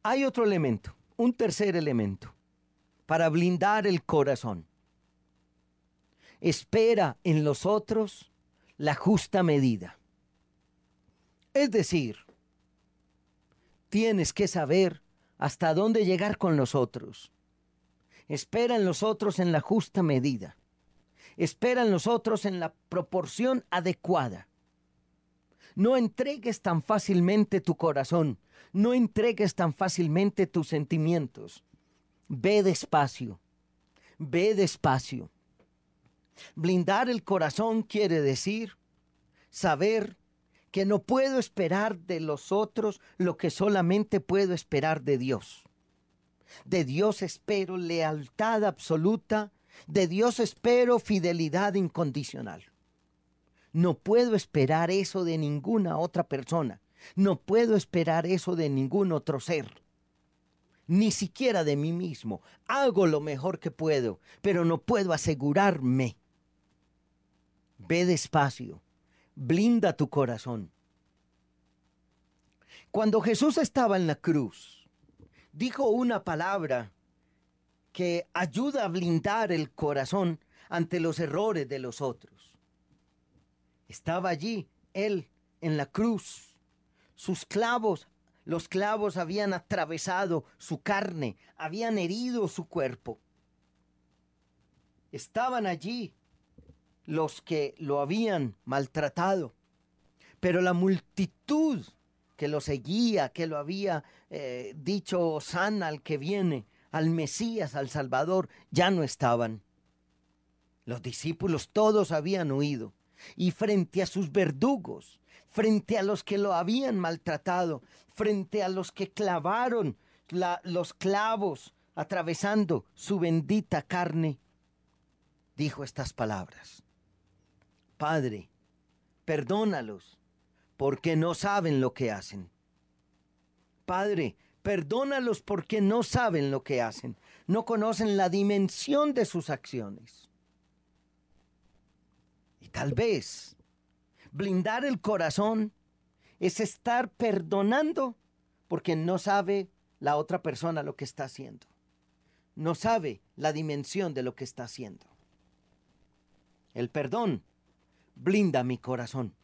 Hay otro elemento, un tercer elemento, para blindar el corazón. Espera en los otros la justa medida. Es decir, tienes que saber hasta dónde llegar con los otros. Espera en los otros en la justa medida. Espera en los otros en la proporción adecuada. No entregues tan fácilmente tu corazón. No entregues tan fácilmente tus sentimientos. Ve despacio. Ve despacio. Blindar el corazón quiere decir saber que no puedo esperar de los otros lo que solamente puedo esperar de Dios. De Dios espero lealtad absoluta, de Dios espero fidelidad incondicional. No puedo esperar eso de ninguna otra persona, no puedo esperar eso de ningún otro ser, ni siquiera de mí mismo. Hago lo mejor que puedo, pero no puedo asegurarme. Ve despacio. Blinda tu corazón. Cuando Jesús estaba en la cruz, dijo una palabra que ayuda a blindar el corazón ante los errores de los otros. Estaba allí, él, en la cruz. Sus clavos, los clavos habían atravesado su carne, habían herido su cuerpo. Estaban allí los que lo habían maltratado, pero la multitud que lo seguía, que lo había dicho Hosana al que viene, al Mesías, al Salvador, ya no estaban. Los discípulos todos habían huido, y frente a sus verdugos, frente a los que lo habían maltratado, frente a los que clavaron los clavos atravesando su bendita carne, dijo estas palabras: Padre, perdónalos, porque no saben lo que hacen. Padre, perdónalos porque no saben lo que hacen. No conocen la dimensión de sus acciones. Y tal vez blindar el corazón es estar perdonando porque no sabe la otra persona lo que está haciendo. No sabe la dimensión de lo que está haciendo. El perdón blinda mi corazón.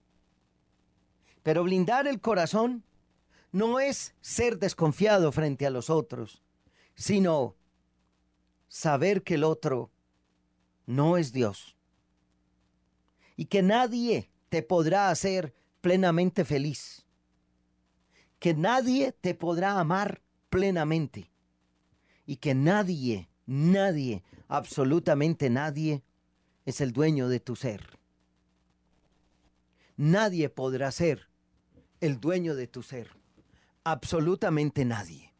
Pero blindar el corazón no es ser desconfiado frente a los otros, sino saber que el otro no es Dios y que nadie te podrá hacer plenamente feliz, que nadie te podrá amar plenamente y que nadie, absolutamente nadie es el dueño de tu ser. Nadie podrá ser el dueño de tu ser. Absolutamente nadie.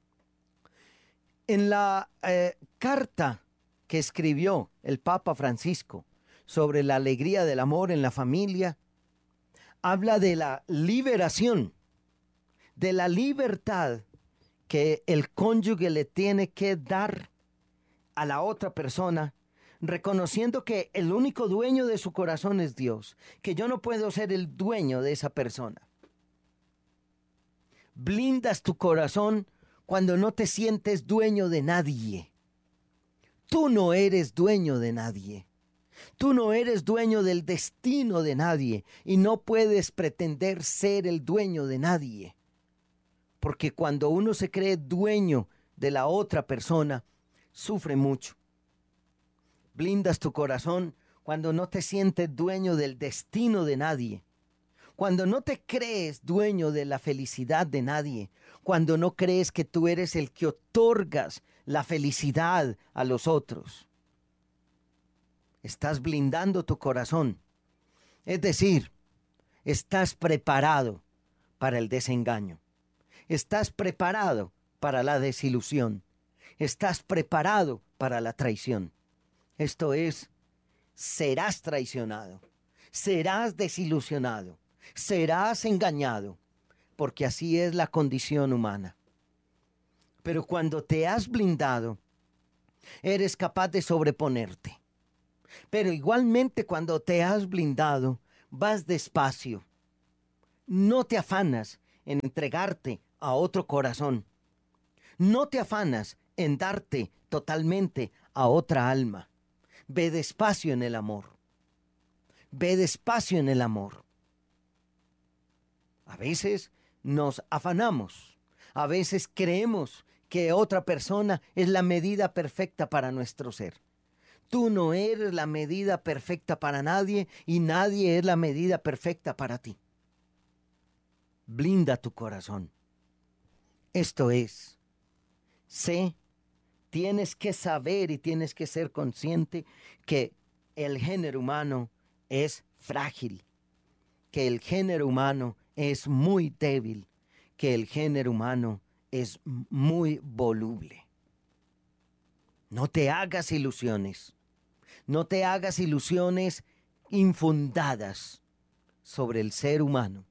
En la carta que escribió el Papa Francisco sobre la alegría del amor en la familia, habla de la liberación, de la libertad que el cónyuge le tiene que dar a la otra persona, reconociendo que el único dueño de su corazón es Dios, que yo no puedo ser el dueño de esa persona. Blindas tu corazón cuando no te sientes dueño de nadie. Tú no eres dueño de nadie. Tú no eres dueño del destino de nadie y no puedes pretender ser el dueño de nadie. Porque cuando uno se cree dueño de la otra persona, sufre mucho. Blindas tu corazón cuando no te sientes dueño del destino de nadie. Cuando no te crees dueño de la felicidad de nadie, cuando no crees que tú eres el que otorgas la felicidad a los otros. Estás blindando tu corazón. Es decir, estás preparado para el desengaño. Estás preparado para la desilusión. Estás preparado para la traición. Esto es, serás traicionado, serás desilusionado. Serás engañado, porque así es la condición humana. Pero cuando te has blindado, eres capaz de sobreponerte. Pero igualmente cuando te has blindado, vas despacio. No te afanas en entregarte a otro corazón. No te afanas en darte totalmente a otra alma. Ve despacio en el amor. Ve despacio en el amor. A veces nos afanamos. A veces creemos que otra persona es la medida perfecta para nuestro ser. Tú no eres la medida perfecta para nadie y nadie es la medida perfecta para ti. Blinda tu corazón. Esto es, tienes que saber y tienes que ser consciente que el género humano es frágil, que el género humano es muy débil, que el género humano es muy voluble. No te hagas ilusiones. No te hagas ilusiones infundadas sobre el ser humano.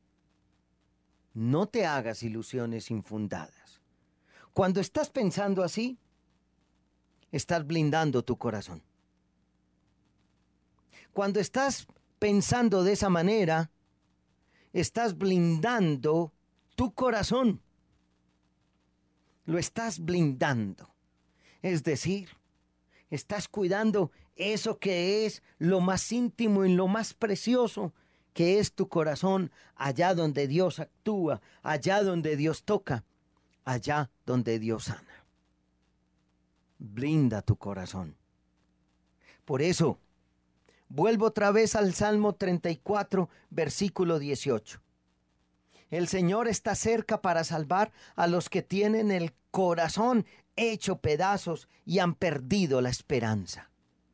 No te hagas ilusiones infundadas. Cuando estás pensando así, estás blindando tu corazón. Cuando estás pensando de esa manera, estás blindando tu corazón. Lo estás blindando. Es decir, estás cuidando eso que es lo más íntimo y lo más precioso, que es tu corazón, allá donde Dios actúa, allá donde Dios toca, allá donde Dios sana. Blinda tu corazón. Por eso, vuelvo otra vez al Salmo 34, versículo 18. El Señor está cerca para salvar a los que tienen el corazón hecho pedazos y han perdido la esperanza.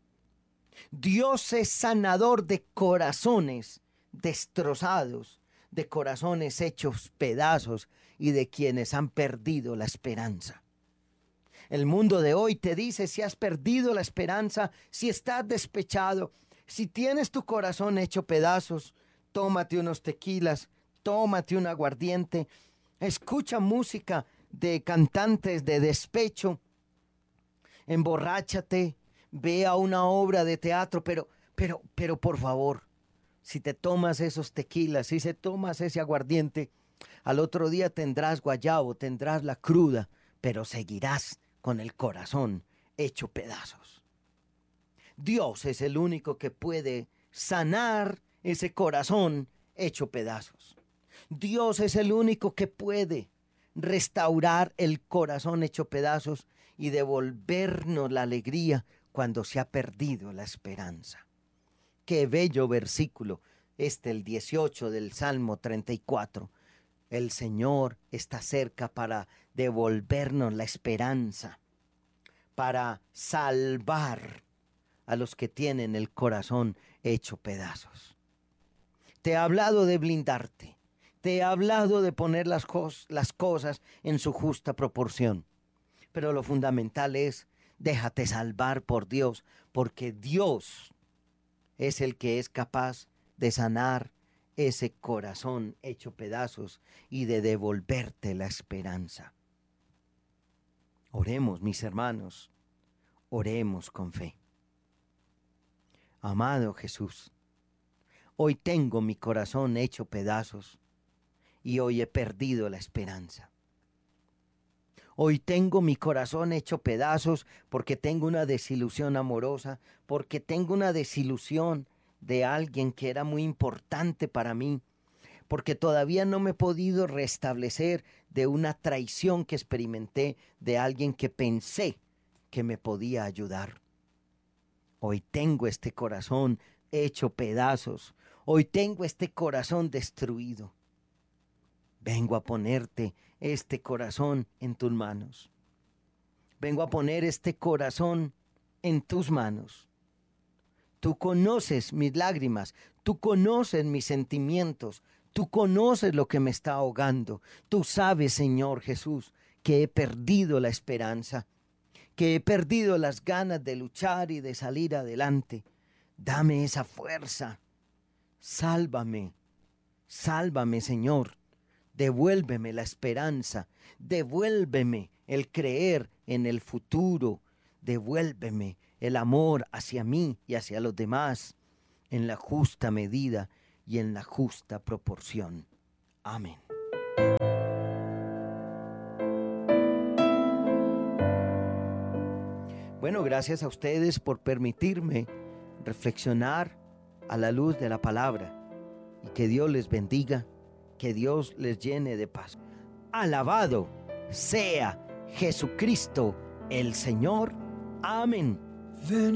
Dios es sanador de corazones destrozados, de corazones hechos pedazos y de quienes han perdido la esperanza. El mundo de hoy te dice si has perdido la esperanza, si estás despechado, si tienes tu corazón hecho pedazos, tómate unos tequilas, tómate un aguardiente, escucha música de cantantes de despecho, emborráchate, ve a una obra de teatro, pero por favor, si te tomas esos tequilas, si te tomas ese aguardiente, al otro día tendrás guayabo, tendrás la cruda, pero seguirás con el corazón hecho pedazos. Dios es el único que puede sanar ese corazón hecho pedazos. Dios es el único que puede restaurar el corazón hecho pedazos y devolvernos la alegría cuando se ha perdido la esperanza. Qué bello versículo, el 18 del Salmo 34. El Señor está cerca para devolvernos la esperanza, para salvar a los que tienen el corazón hecho pedazos. Te he hablado de blindarte, te he hablado de poner las cosas en su justa proporción, pero lo fundamental es déjate salvar por Dios, porque Dios es el que es capaz de sanar ese corazón hecho pedazos y de devolverte la esperanza. Oremos, mis hermanos, oremos con fe. Amado Jesús, hoy tengo mi corazón hecho pedazos y hoy he perdido la esperanza. Hoy tengo mi corazón hecho pedazos porque tengo una desilusión amorosa, porque tengo una desilusión de alguien que era muy importante para mí, porque todavía no me he podido restablecer de una traición que experimenté de alguien que pensé que me podía ayudar. Hoy tengo este corazón hecho pedazos. Hoy tengo este corazón destruido. Vengo a ponerte este corazón en tus manos. Vengo a poner este corazón en tus manos. Tú conoces mis lágrimas, tú conoces mis sentimientos, tú conoces lo que me está ahogando. Tú sabes, Señor Jesús, que he perdido la esperanza, que he perdido las ganas de luchar y de salir adelante. Dame esa fuerza. Sálvame, sálvame, Señor. Devuélveme la esperanza, devuélveme el creer en el futuro, devuélveme el amor hacia mí y hacia los demás en la justa medida y en la justa proporción. Amén. Bueno, gracias a ustedes por permitirme reflexionar a la luz de la palabra. Y que Dios les bendiga, que Dios les llene de paz. Alabado sea Jesucristo el Señor. Amén.